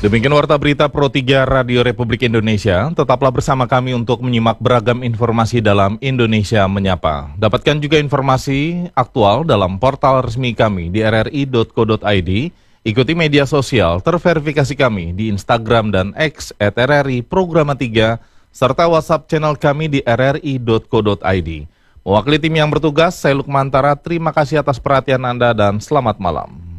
Demikian Warta Berita Pro 3 Radio Republik Indonesia. Tetaplah bersama kami untuk menyimak beragam informasi dalam Indonesia Menyapa. Dapatkan juga informasi aktual dalam portal resmi kami di rri.co.id. Ikuti media sosial terverifikasi kami di Instagram dan X @RRI Programa 3, serta WhatsApp channel kami di rri.co.id. Mewakili tim yang bertugas, saya Lukmantara, terima kasih atas perhatian Anda dan selamat malam.